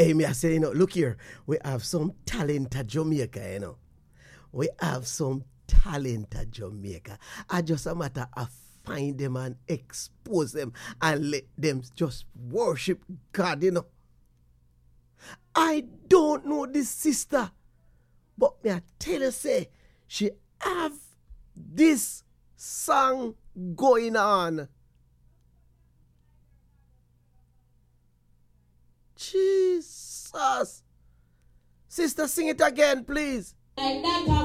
Hey, me I say, look here, we have some talent at Jamaica, We have some talent at Jamaica. I just a matter of find them and expose them and let them just worship God, I don't know this sister, but me I tell you, say, she have this song going on. Jesus. Sister, sing it again, please.